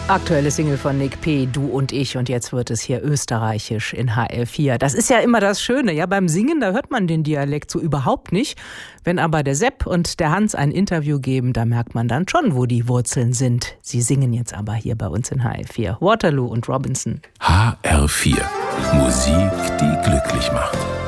Aktuelle Single von Nick P., Du und ich. Und jetzt wird es hier österreichisch in HR4. Das ist ja immer das Schöne. Ja, beim Singen, da hört man den Dialekt so überhaupt nicht. Wenn aber der Sepp und der Hans ein Interview geben, da merkt man dann schon, wo die Wurzeln sind. Sie singen jetzt aber hier bei uns in HR4. Waterloo und Robinson. HR4. Musik, die glücklich macht.